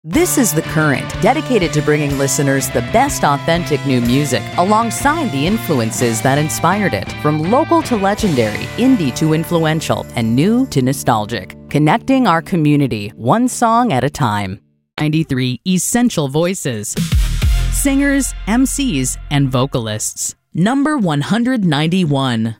This is The Current, dedicated to bringing listeners the best authentic new music alongside the influences that inspired it. From local to legendary, indie to influential, and new to nostalgic. Connecting our community, one song at a time. 93 Essential Voices. Singers, MCs, and vocalists. Number 191.